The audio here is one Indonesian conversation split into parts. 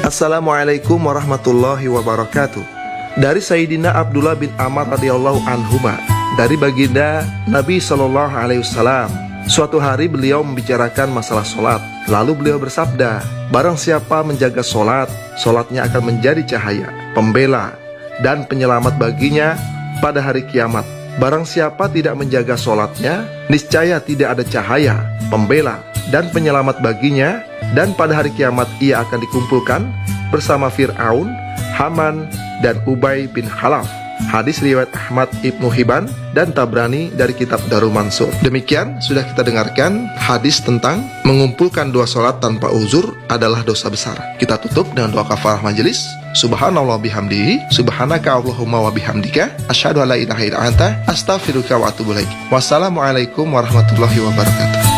Assalamualaikum warahmatullahi wabarakatuh. Dari Sayyidina Abdullah bin Amr radhiyallahu anhuma, dari baginda Nabi sallallahu alaihi wasallam, suatu hari beliau membicarakan masalah solat. Lalu beliau bersabda, barang siapa menjaga solat, solatnya akan menjadi cahaya, pembela, dan penyelamat baginya pada hari kiamat. Barang siapa tidak menjaga solatnya, niscaya tidak ada cahaya, pembela, dan penyelamat baginya, dan pada hari kiamat ia akan dikumpulkan bersama Fir'aun, Haman, dan Ubay bin Khalaf. Hadis riwayat Ahmad Ibnu Hibban dan Tabrani dari kitab Darul Mansur. Demikian sudah kita dengarkan hadis tentang mengumpulkan dua sholat tanpa uzur adalah dosa besar. Kita tutup dengan doa kafarah majelis. Subhanallah bihamdihi, subhanaka Allahumma wa bihamdika, asyhadu an la ilaha illa anta, astaghfiruka wa atubu ilaik. Wassalamualaikum warahmatullahi wabarakatuh.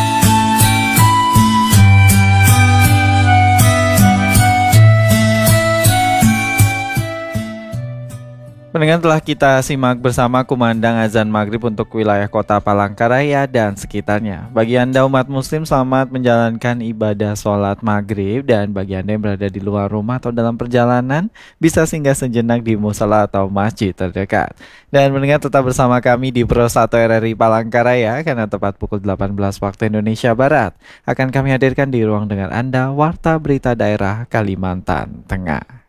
Pendengar, telah kita simak bersama kumandang azan maghrib untuk wilayah kota Palangkaraya dan sekitarnya. Bagi Anda umat muslim, selamat menjalankan ibadah sholat maghrib. Dan bagi Anda yang berada di luar rumah atau dalam perjalanan, bisa singgah sejenak di musala atau masjid terdekat. Dan pendengar, tetap bersama kami di Pro 1 RRI Palangkaraya, karena tepat pukul 18 waktu Indonesia Barat akan kami hadirkan di ruang dengar Anda Warta Berita Daerah Kalimantan Tengah.